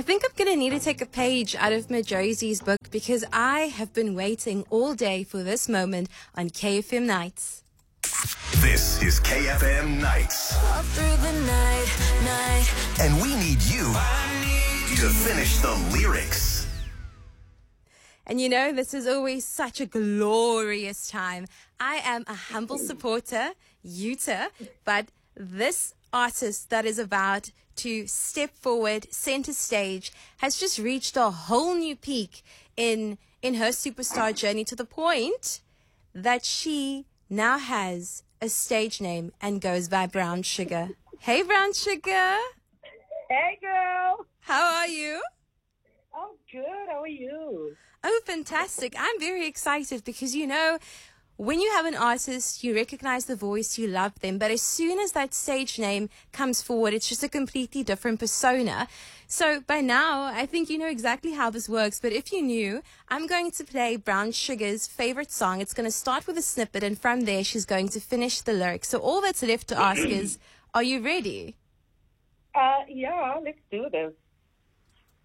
I think I'm going to need to take a page out of Majosie's book because I have been waiting all day for this moment on KFM Nights. This is KFM Nights. All through the night. And we need you to finish the lyrics. And you know, this is always such a glorious time. I am a humble supporter, Yuta, but this artist that is about to step forward, center stage, has just reached a whole new peak in her superstar journey to the point that she now has a stage name and goes by Brown Sugar. Hey, Brown Sugar. Hey, girl. How are you? I'm good. How are you? Oh, fantastic. I'm very excited because, you know, when you have an artist, you recognize the voice, you love them, but as soon as that stage name comes forward, it's just a completely different persona. So by now, I think you know exactly how this works, but if you're new, I'm going to play Brown Sugar's favorite song. It's going to start with a snippet, and from there, she's going to finish the lyrics. So all that's left to ask is, are you ready? Yeah, let's do this.